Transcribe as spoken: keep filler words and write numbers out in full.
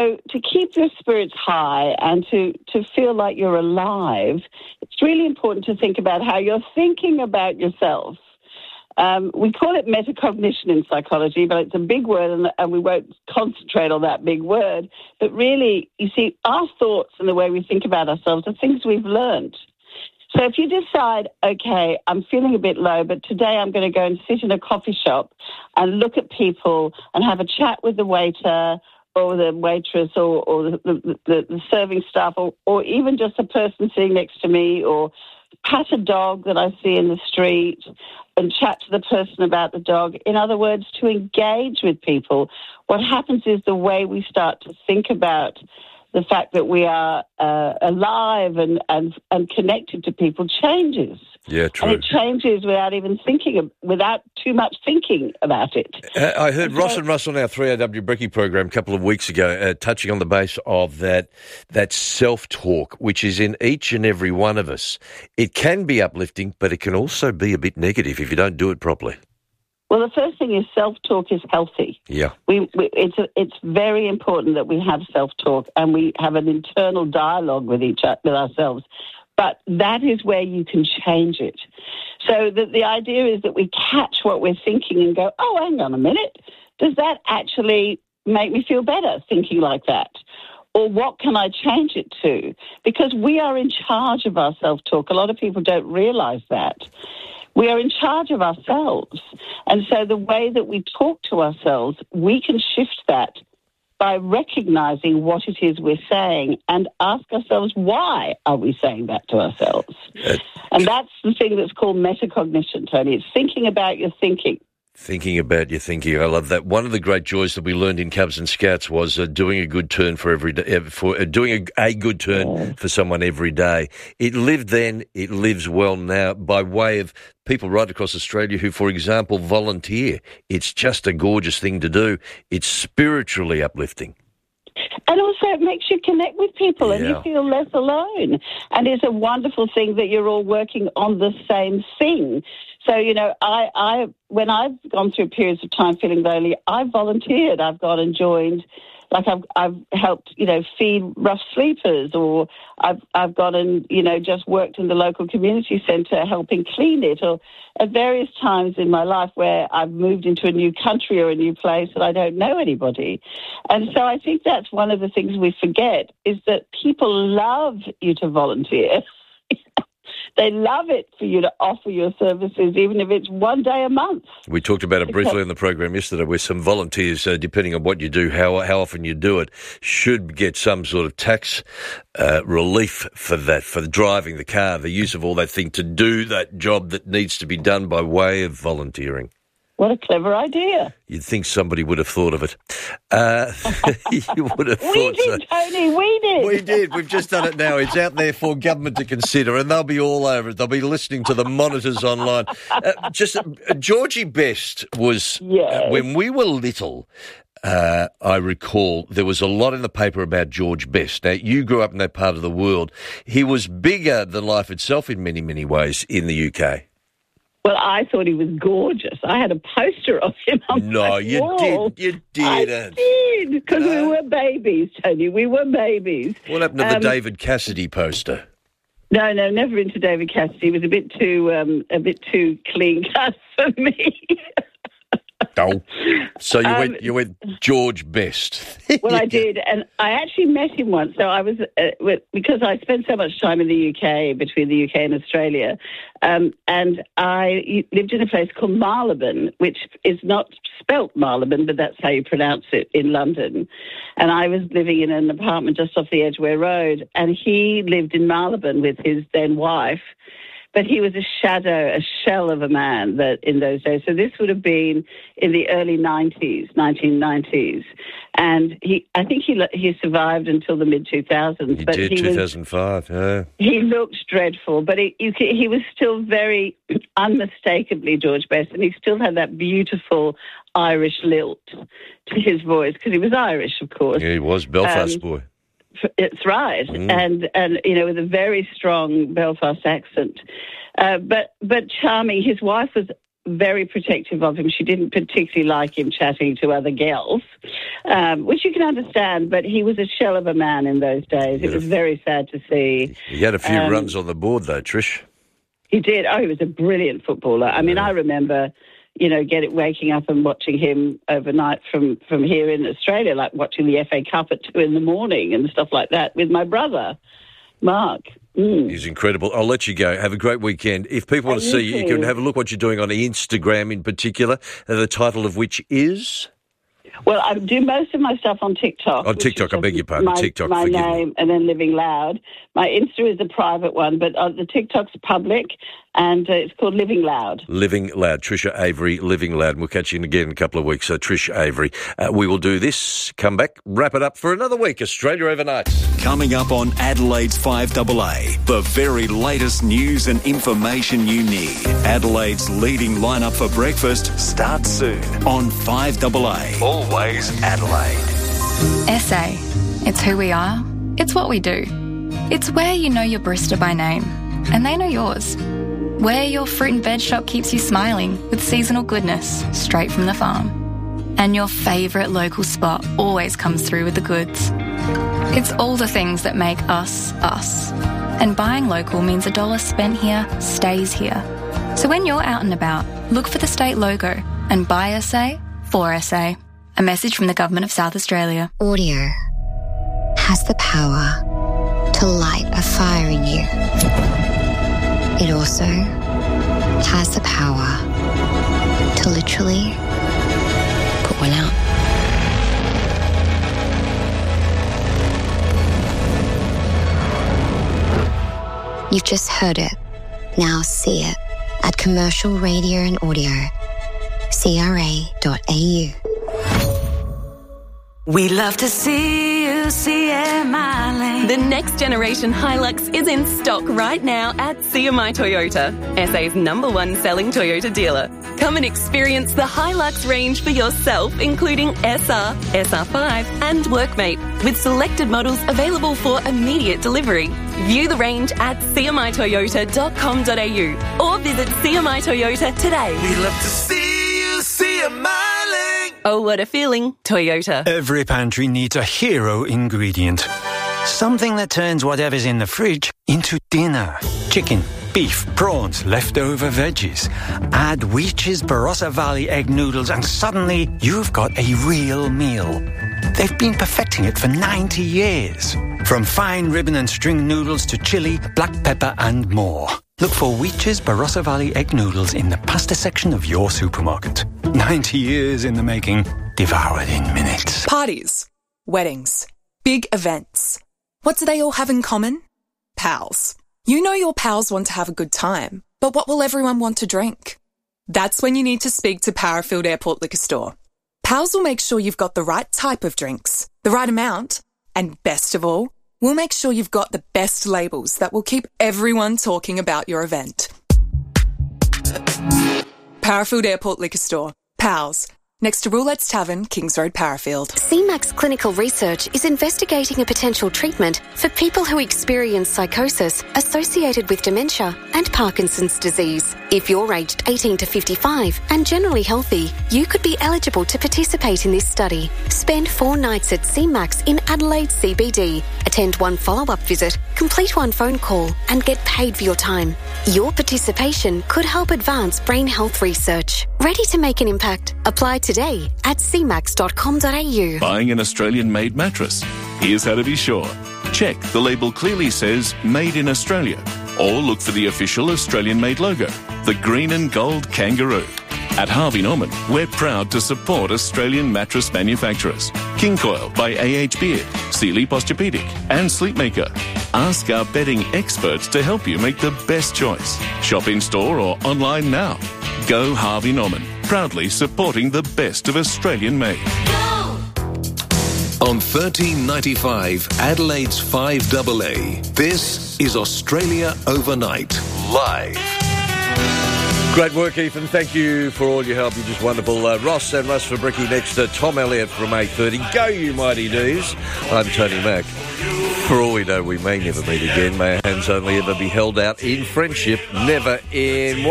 So to keep your spirits high and to, to feel like you're alive, it's really important to think about how you're thinking about yourself. Um, we call it metacognition in psychology, but it's a big word, and, and we won't concentrate on that big word. But really, you see, our thoughts and the way we think about ourselves are things we've learned. So if you decide, okay, I'm feeling a bit low, but today I'm going to go and sit in a coffee shop and look at people and have a chat with the waiter or the waitress or, or the, the, the, the serving staff or, or even just a person sitting next to me, or pat a dog that I see in the street and chat to the person about the dog. In other words, to engage with people. What happens is the way we start to think about the fact that we are uh, alive and, and and connected to people changes. Yeah, true. And it changes without even thinking, without too much thinking about it. Uh, I heard and Ross so, and Russell on our three A W Bricky program a couple of weeks ago uh, touching on the base of that that self-talk, which is in each and every one of us. It can be uplifting, but it can also be a bit negative if you don't do it properly. Well, the first thing is self-talk is healthy. Yeah. We, we it's a, it's very important that we have self-talk and we have an internal dialogue with each with ourselves. But that is where you can change it. So the, the idea is that we catch what we're thinking and go, oh, hang on a minute. Does that actually make me feel better thinking like that? Or what can I change it to? Because we are in charge of our self-talk. A lot of people don't realise that. We are in charge of ourselves. And so the way that we talk to ourselves, we can shift that by recognising what it is we're saying and ask ourselves, why are we saying that to ourselves? Uh, and that's the thing that's called metacognition, Tony. It's thinking about your thinking. Thinking about your thinking. I love that. One of the great joys that we learned in Cubs and Scouts was uh, doing a good turn for every day, for uh, doing a, a good turn yeah. for someone every day. It lived then, it lives well now by way of people right across Australia who, for example, volunteer. It's just a gorgeous thing to do. It's spiritually uplifting. And also it makes you connect with people yeah. and you feel less alone. And it's a wonderful thing that you're all working on the same thing. So, you know, I, I when I've gone through periods of time feeling lonely, I've volunteered. I've gone and joined, like I've I've helped, you know, feed rough sleepers, or I've I've gone and, you know, just worked in the local community centre helping clean it, or at various times in my life where I've moved into a new country or a new place and I don't know anybody. And so I think that's one of the things we forget, is that people love you to volunteer. They love it for you to offer your services, even if it's one day a month. We talked about it briefly on the program yesterday, where some volunteers, uh, depending on what you do, how how often you do it, should get some sort of tax uh, relief for that, for driving the car, the use of all that thing to do that job that needs to be done by way of volunteering. What a clever idea. You'd think somebody would have thought of it. Uh, you would have thought We did, so. Tony, we did. We did. We've just done it now. It's out there for government to consider, and they'll be all over it. They'll be listening to the monitors online. Uh, just uh, Georgie Best was, yes. uh, when we were little, Uh, I recall there was a lot in the paper about George Best. Now, you grew up in that part of the world. He was bigger than life itself in many, many ways in the U K. Well, I thought he was gorgeous. I had a poster of him on no, my you wall. did. You didn't. I did, because No. we were babies, Tony. We were babies. What happened to Um, the David Cassidy poster? No, no, never into David Cassidy. He was a bit too, um, a bit too clean cut for me. Oh, so you Um, went you went George Best. Well, I did, and I actually met him once. So I was, uh, with, because I spent so much time in the U K, between the U K and Australia, um, and I lived in a place called Marylebone, which is not spelt Marylebone, but that's how you pronounce it in London. And I was living in an apartment just off the Edgware Road, and he lived in Marylebone with his then wife. But he was a shadow, a shell of a man that in those days. So this would have been in the early nineties, nineteen nineties. And he, I think he he survived until the mid two thousands. He but did, he two thousand five, was, yeah. He looked dreadful, but he, you, he was still very unmistakably George Best, and he still had that beautiful Irish lilt to his voice, because he was Irish, of course. Yeah, he was Belfast um, boy. It's right, mm. and and you know, with a very strong Belfast accent, uh, but but charming. His wife was very protective of him. She didn't particularly like him chatting to other girls, um, which you can understand, but he was a shell of a man in those days. It was very sad to see. He had a few um, runs on the board, though, Trish. He did. Oh, he was a brilliant footballer. I mean, I remember, you know, get waking up and watching him overnight from, from here in Australia, like watching the F A Cup at two in the morning and stuff like that with my brother, Mark. Mm. He's incredible. I'll let you go. Have a great weekend. If people want to see you, you can have a look what you're doing on Instagram in particular, the title of which is... Well, I do most of my stuff on TikTok. On TikTok, I beg your pardon. My, TikTok, my forgive name, me. and then Living Loud. My Insta is a private one, but uh, the TikTok's public, and uh, it's called Living Loud. Living Loud. Trisha Avery, Living Loud. We'll catch you again in a couple of weeks. So, Trish Avery. Uh, we will do this, come back, wrap it up for another week. Australia Overnight. Coming up on Adelaide's five A A, the very latest news and information you need. Adelaide's leading lineup for breakfast starts soon on five A A. Always Adelaide. S A. It's who we are. It's what we do. It's where you know your barista by name, and they know yours. Where your fruit and veg shop keeps you smiling with seasonal goodness straight from the farm. And your favourite local spot always comes through with the goods. It's all the things that make us, us. And buying local means a dollar spent here stays here. So when you're out and about, look for the state logo and buy S A for S A. A message from the Government of South Australia. Audio has the power to light a fire in you. It also has the power to literally put one out. You've just heard it. Now see it at Commercial Radio and Audio. C R A dot A U. We love to see you, C M I Lane. The next generation Hilux is in stock right now at C M I Toyota, S A's number one selling Toyota dealer. Come and experience the Hilux range for yourself, including S R, S R five and Workmate, with selected models available for immediate delivery. View the range at c m i toyota dot com dot a u or visit C M I Toyota today. We love to see you, C M I Lane. Oh, what a feeling, Toyota. Every pantry needs a hero ingredient. Something that turns whatever's in the fridge into dinner. Chicken, beef, prawns, leftover veggies. Add Weech's Barossa Valley egg noodles and suddenly you've got a real meal. They've been perfecting it for ninety years. From fine ribbon and string noodles to chili, black pepper and more. Look for Weech's Barossa Valley egg noodles in the pasta section of your supermarket. ninety years in the making, devoured in minutes. Parties, weddings, big events. What do they all have in common? Pals. You know your pals want to have a good time, but what will everyone want to drink? That's when you need to speak to Powerfield Airport Liquor Store. Pals will make sure you've got the right type of drinks, the right amount, and best of all, we'll make sure you've got the best labels that will keep everyone talking about your event. Powerfield Airport Liquor Store. Pals. Next to Roulette's Tavern, Kings Road, Powerfield. C MAX Clinical Research is investigating a potential treatment for people who experience psychosis associated with dementia and Parkinson's disease. If you're aged eighteen to fifty-five and generally healthy, you could be eligible to participate in this study. Spend four nights at C MAX in Adelaide C B D. Attend one follow-up visit, complete one phone call, and get paid for your time. Your participation could help advance brain health research. Ready to make an impact? Apply today at c max dot com dot a u. Buying an Australian-made mattress? Here's how to be sure. Check the label clearly says Made in Australia, or look for the official Australian-made logo, the green and gold kangaroo. At Harvey Norman, we're proud to support Australian mattress manufacturers. King Coil by A H Beard, Sealy Posturepedic and Sleepmaker. Ask our bedding experts to help you make the best choice. Shop in-store or online now. Go Harvey Norman, proudly supporting the best of Australian-made. On thirteen ninety-five, Adelaide's five A A, this is Australia Overnight, live. Great work, Ethan. Thank you for all your help. You're just wonderful. Uh, Ross and Russ Fabricki next to Tom Elliott from eight thirty. Go, you mighty D's. I'm Tony Mack. For all we know, we may never meet again. May our hands only ever be held out in friendship, never in...